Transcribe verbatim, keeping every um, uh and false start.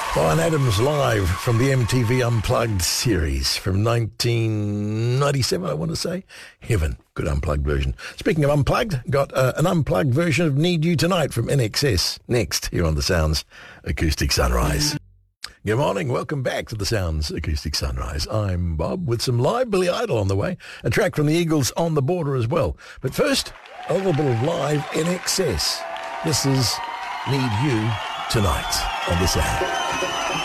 Bryan Adams live from the M T V Unplugged series from nineteen ninety-seven, I want to say. Heaven. Good unplugged version. Speaking of unplugged, got uh, an unplugged version of Need You Tonight from N X S next here on the Sounds Acoustic Sunrise. Good morning. Welcome back to the Sounds Acoustic Sunrise. I'm Bob with some live Billy Idol on the way. A track from the Eagles on the border as well. But first, a little bit of live N X S. This is Need You Tonight on the Sound.